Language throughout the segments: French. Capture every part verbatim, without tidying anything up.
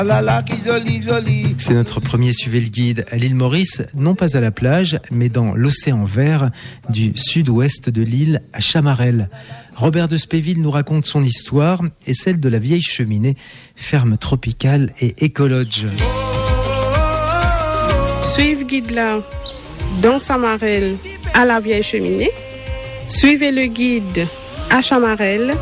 Là, là, qui joli, joli. C'est notre premier Suivez le guide à l'île Maurice, non pas à la plage, mais dans l'océan vert du sud-ouest de l'île à Chamarel. Robert de Spéville nous raconte son histoire et celle de la vieille cheminée, ferme tropicale et écologe. Suivez le guide là, dans Chamarel, à la vieille cheminée. Suivez le guide à Chamarel,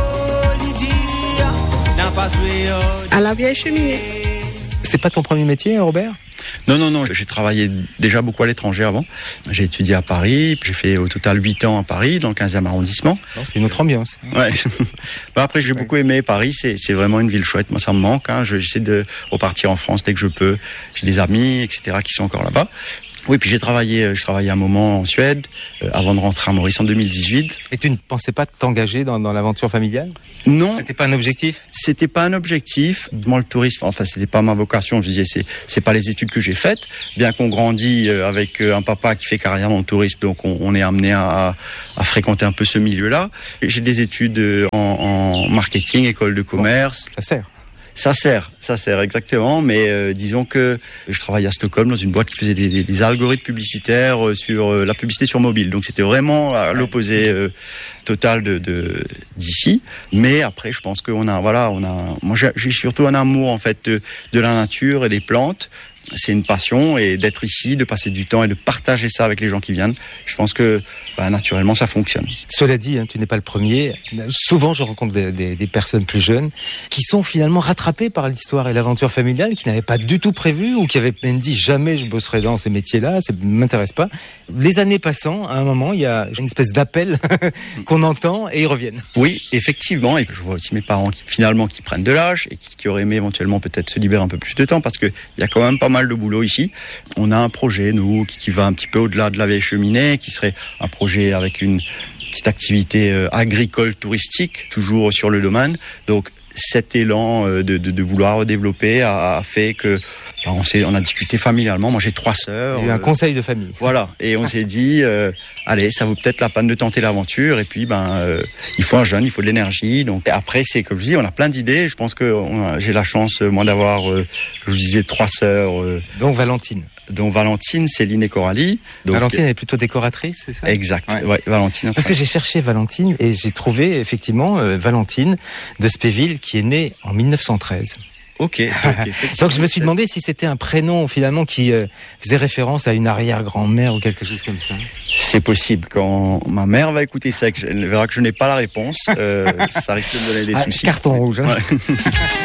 à la vieille cheminée. C'est pas ton premier métier, Robert ? Non, non, non, j'ai travaillé déjà beaucoup à l'étranger avant. J'ai étudié à Paris, j'ai fait au total huit ans à Paris, dans le quinzième arrondissement. Non, c'est une autre ambiance. Ouais. Bah après, j'ai ouais. beaucoup aimé Paris, c'est, c'est vraiment une ville chouette. Moi, ça me manque. Hein. J'essaie de repartir en France dès que je peux. J'ai des amis, et cetera, qui sont encore là-bas. Oui, puis j'ai travaillé, je travaillais un moment en Suède, euh, avant de rentrer à Maurice en deux mille dix-huit. Et tu ne pensais pas t'engager dans, dans l'aventure familiale ? Non. C'était pas un objectif ? C'était pas un objectif. Moi, le tourisme, enfin, c'était pas ma vocation. Je disais, c'est, c'est pas les études que j'ai faites. Bien qu'on grandit avec un papa qui fait carrière dans le tourisme, donc on, on est amené à, à fréquenter un peu ce milieu-là. J'ai des études en, en marketing, école de commerce. Bon, ça sert. Ça sert, ça sert exactement, mais euh, disons que je travaillais à Stockholm dans une boîte qui faisait des, des, des algorithmes publicitaires sur euh, la publicité sur mobile, donc c'était vraiment à l'opposé euh, total de, de d'ici. Mais après, je pense qu'on a, voilà, on a, moi j'ai, j'ai surtout un amour en fait de, de la nature et des plantes. C'est une passion, et d'être ici, de passer du temps et de partager ça avec les gens qui viennent, je pense que bah, naturellement ça fonctionne. Cela dit, hein, tu n'es pas le premier. Souvent je rencontre des, des, des personnes plus jeunes qui sont finalement rattrapées par l'histoire et l'aventure familiale, qui n'avaient pas du tout prévu ou qui avaient même dit jamais je bosserai dans ces métiers-là, ça ne m'intéresse pas. Les années passant, à un moment il y a une espèce d'appel qu'on entend et ils reviennent. Oui, effectivement, et je vois aussi mes parents qui finalement qui prennent de l'âge et qui, qui auraient aimé éventuellement peut-être se libérer un peu plus de temps, parce qu'il y a quand même pas mal de boulot ici. On a un projet, nous, qui, qui va un petit peu au-delà de la vieille cheminée, qui serait un projet avec une petite activité euh, agricole touristique, toujours sur le domaine. Donc cet élan euh, de, de, de vouloir développer a, a fait que ben, on, s'est, on a discuté familialement. Moi j'ai trois sœurs. Il y a eu un euh, conseil de famille. Voilà, et on s'est dit, euh, allez, ça vaut peut-être la peine de tenter l'aventure. Et puis ben, euh, il faut un jeune, il faut de l'énergie. Donc après, c'est comme je dis, on a plein d'idées. Je pense que on a, j'ai la chance, moi, d'avoir, euh, je vous disais, trois sœurs. Euh, Donc Valentine. dont Valentine, Céline et Coralie. Donc, Valentine, elle est plutôt décoratrice, c'est ça ? Exact, ouais. Ouais, Valentine. Parce que j'ai cherché Valentine et j'ai trouvé effectivement euh, Valentine de Spéville qui est née en mille neuf cent treize. Ok. okay Donc je me suis demandé si c'était un prénom finalement qui euh, faisait référence à une arrière-grand-mère ou quelque chose comme ça. C'est possible. Quand ma mère va écouter ça, elle verra que je n'ai pas la réponse. Euh, ça risque de me donner des ah, soucis. Carton rouge. Hein. Ouais.